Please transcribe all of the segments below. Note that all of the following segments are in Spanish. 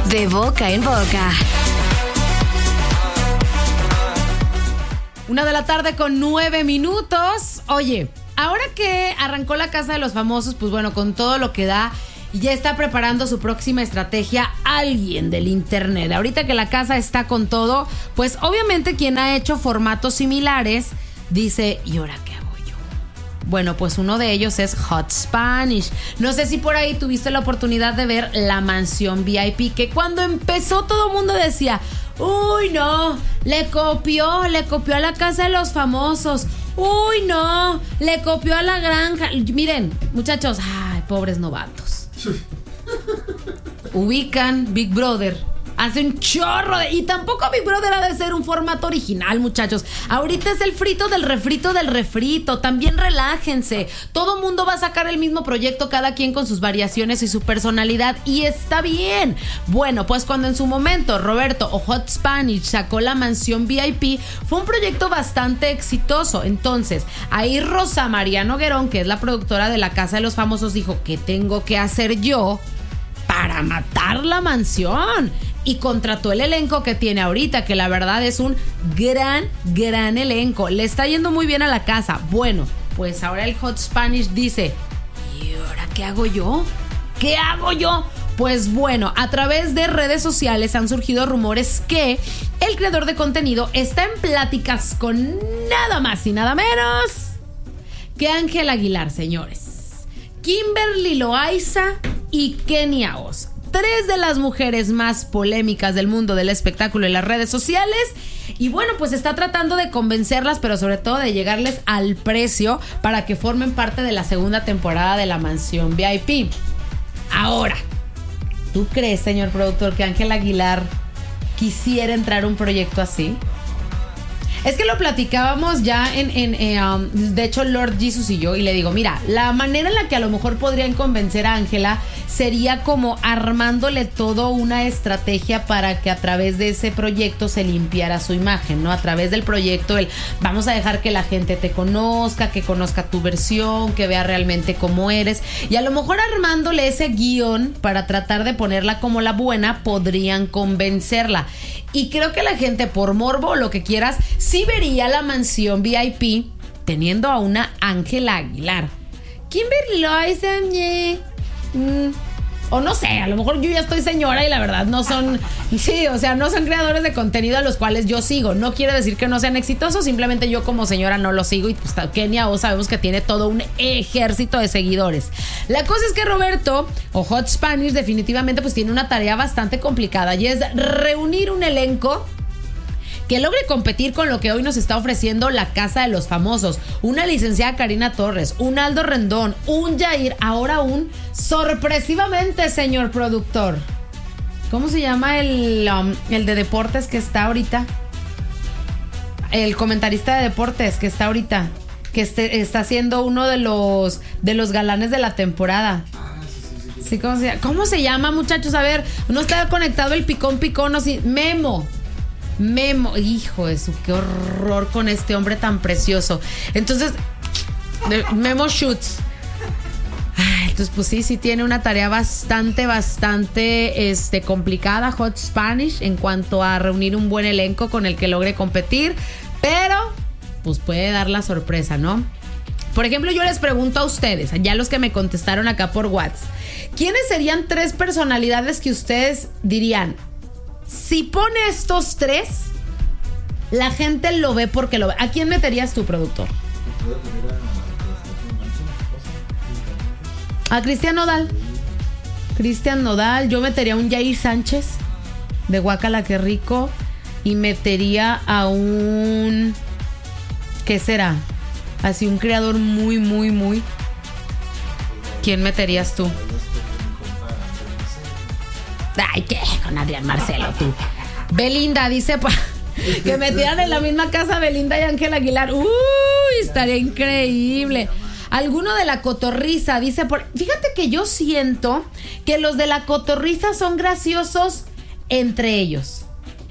De boca en boca. 1:09 p.m. Oye, ahora que arrancó la Casa de los Famosos, pues bueno, con todo lo que da, ya está preparando su próxima estrategia alguien del internet. Ahorita que la casa está con todo, pues obviamente quien ha hecho formatos similares dice, ¿y ahora qué hago yo? Bueno, pues uno de ellos es Hot Spanish. No sé si por ahí tuviste la oportunidad de ver La Mansión VIP, que cuando empezó todo el mundo decía, uy, no, le copió a la Casa de los Famosos. Uy, no, le copió a La Granja. Miren, muchachos, ay, pobres novatos. Ubican Big Brother. Hace un chorro de... Y tampoco Big Brother ha de ser un formato original, muchachos. Ahorita es el frito del refrito. También relájense. Todo mundo va a sacar el mismo proyecto, cada quien con sus variaciones y su personalidad. Y está bien. Bueno, pues cuando en su momento Roberto o Hot Spanish sacó La Mansión VIP, fue un proyecto bastante exitoso. Entonces, ahí Rosa María Noguerón, que es la productora de la Casa de los Famosos, dijo, ¿qué tengo que hacer yo para matar la mansión? Y contrató el elenco que tiene ahorita, que la verdad es un gran elenco. Le está yendo muy bien a la casa. Bueno, pues ahora el Hot Spanish dice, ¿y ahora qué hago yo? ¿Qué hago yo? Pues bueno, a través de redes sociales han surgido rumores que el creador de contenido está en pláticas con nada más y nada menos que Ángel Aguilar, señores. Kimberly Loaiza y Kenia Oz. 3 de las mujeres más polémicas del mundo del espectáculo en las redes sociales. Y bueno, pues está tratando de convencerlas, pero sobre todo de llegarles al precio para que formen parte de la segunda temporada de La Mansión VIP. Ahora, ¿tú crees, señor productor, que Ángel Aguilar quisiera entrar a un proyecto así? Es que lo platicábamos ya de hecho, Lord Jesus y yo, y le digo, mira, la manera en la que a lo mejor podrían convencer a Ángela sería como armándole todo una estrategia para que a través de ese proyecto se limpiara su imagen, ¿no? A través del proyecto, vamos a dejar que la gente te conozca, que conozca tu versión, que vea realmente cómo eres, y a lo mejor armándole ese guión para tratar de ponerla como la buena, podrían convencerla. Y creo que la gente, por morbo o lo que quieras, sí vería La Mansión VIP teniendo a una Ángela Aguilar. Kimberly Loaiza, o no sé, a lo mejor yo ya estoy señora y la verdad no son, sí, o sea, no son creadores de contenido a los cuales yo sigo. No quiere decir que no sean exitosos, simplemente yo como señora no los sigo, y pues Kenia O sabemos que tiene todo un ejército de seguidores. La cosa es que Roberto o Hot Spanish definitivamente pues tiene una tarea bastante complicada, y es reunir un elenco que logre competir con lo que hoy nos está ofreciendo la Casa de los Famosos. Una licenciada Karina Torres, un Aldo Rendón, un Yair, ahora un, sorpresivamente, señor productor, ¿cómo se llama el de deportes que está ahorita? El comentarista de deportes que está ahorita, que está siendo uno de los galanes de la temporada. Sí, ¿cómo se llama, muchachos? A ver, no está conectado el picón, o sí, Memo, hijo de su, qué horror con este hombre tan precioso. Entonces, Memo Shoots. Entonces, pues sí tiene una tarea bastante complicada Hot Spanish en cuanto a reunir un buen elenco con el que logre competir, pero pues puede dar la sorpresa, ¿no? Por ejemplo, yo les pregunto a ustedes, ya los que me contestaron acá por WhatsApp, ¿quiénes serían 3 personalidades que ustedes dirían, si pone estos 3, la gente lo ve porque lo ve? ¿A quién meterías tu productor? A Cristian Nodal. Yo metería a un Yair Sánchez de Guácala Qué Rico, y metería a un, ¿qué será? Así un creador muy. ¿Quién meterías tú? Ay, ¿qué? Con Adrián Marcelo, tú. Belinda, dice que metieran en la misma casa Belinda y Ángel Aguilar. Uy, estaría increíble. Alguno de La Cotorrisa, dice fíjate que yo siento que los de La Cotorrisa son graciosos entre ellos.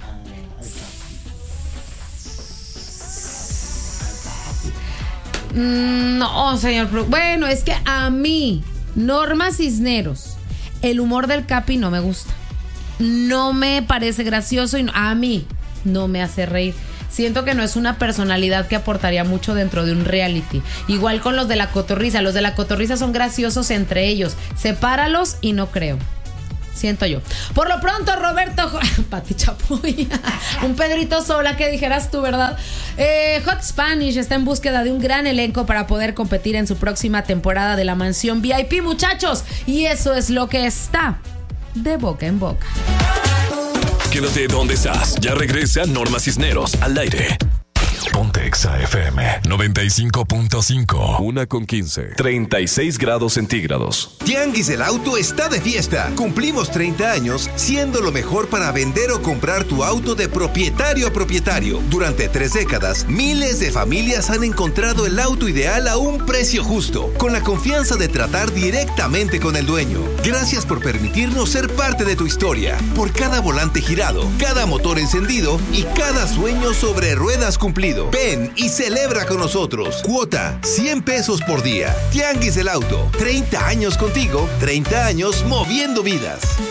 No, señor. Bueno, es que a mí, Norma Cisneros, el humor del Capi no me gusta. no me parece gracioso y a mí no me hace reír. Siento que no es una personalidad que aportaría mucho dentro de un reality. Igual con los de La Cotorrisa. Los de La Cotorrisa son graciosos entre ellos. Sepáralos y no creo. Siento yo. Por lo pronto, Roberto Pati Chapoy. Un Pedrito Sola, que dijeras tú, ¿verdad? Hot Spanish está en búsqueda de un gran elenco para poder competir en su próxima temporada de La Mansión VIP, muchachos. Y eso es lo que está de boca en boca. Quédate donde estás. Ya regresa Norma Cisneros al aire. Ponte Exa FM 95.5. 1:15. 36 grados centígrados. Tianguis del Auto está de fiesta. Cumplimos 30 años siendo lo mejor para vender o comprar tu auto de propietario a propietario. Durante 3 décadas, miles de familias han encontrado el auto ideal a un precio justo, con la confianza de tratar directamente con el dueño. Gracias por permitirnos ser parte de tu historia. Por cada volante girado, cada motor encendido y cada sueño sobre ruedas cumplido. Ven y celebra con nosotros. Cuota, 100 pesos por día. Tianguis del Auto, 30 años contigo, 30 años moviendo vidas.